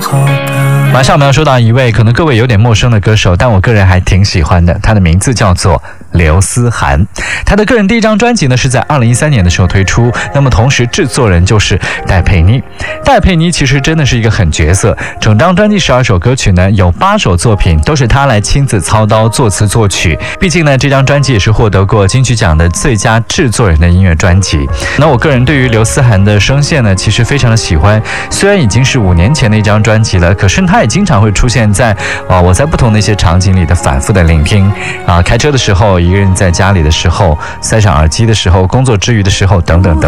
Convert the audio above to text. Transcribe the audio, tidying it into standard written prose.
马上我们要说到一位可能各位有点陌生的歌手，但我个人还挺喜欢的，他的名字叫做刘思涵。他的个人第一张专辑呢是在2013年的时候推出，那么同时制作人就是戴佩妮。戴佩妮其实真的是一个狠角色，整张专辑12首歌曲呢，有8首作品都是他来亲自操刀作词作曲。毕竟呢，这张专辑也是获得过金曲奖的最佳制作人的音乐专辑。那我个人对于刘思涵的声线呢，其实非常的喜欢。虽然已经是5年前的一张专辑了，可是他也经常会出现在我在不同的一些场景里的反复的聆听开车的时候，一个人在家里的时候，塞上耳机的时候，工作之余的时候，等等等。